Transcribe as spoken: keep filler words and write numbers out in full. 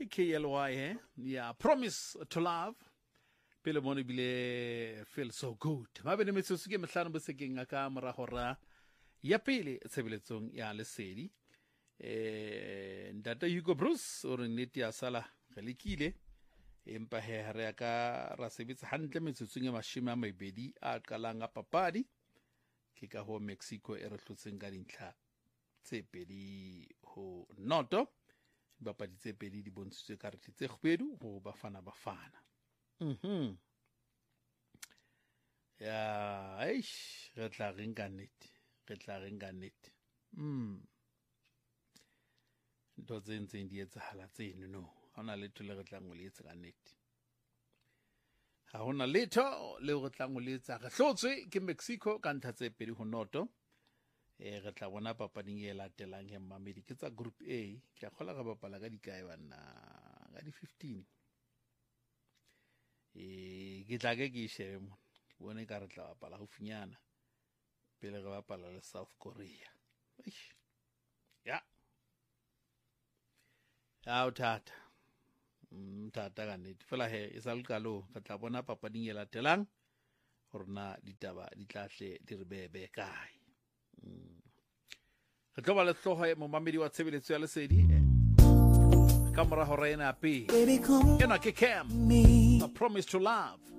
K L Y eh yeah promise to love pele mone bile feel so good ma bene metsotso ke mehlano bo sekeng ka morago ra ya pele tshebeletsong ya lesedi eh ndata Hugo Bruce o re nnete ya sala ge lekile empa he re ka ra sebetsa hantle metsotsong e mashome a mabedi a qalang a papadi ke ka ho Mexico e re hlotseng ka dintlha tse pedi ho noto bapadi tse pedi di bontshitswe karete tse kgbedu go bafana bafana mhm ya eish re tla reng ka nnete re tla reng ka nnete mm ntho tse ntseng di etsahala tseno no ha ona letho le re tlang go le etsa ka nnete ha ona letho le re tlang go le etsa re hlotswe ke Mexico ka ntha tse pedi ho noto e re tla bona papading e latelang ya Mamedi ke tsa group A ke a khola ga bapala ka dikae bana ga di fifteen e ke tla ke ke shebe mo bone ka re tla bapala ho finyana pele re bapala le South Korea eish ya ya uthata mthata ka nnete fela he e sa le kalo ka tla bona papading e latelang rona ditaba di tlahle di re bebe kae re tlo ba le hloho mo mamedi wa tshebeletso ya lesedi ka mora hora ena pe ena ke Cam a promise to love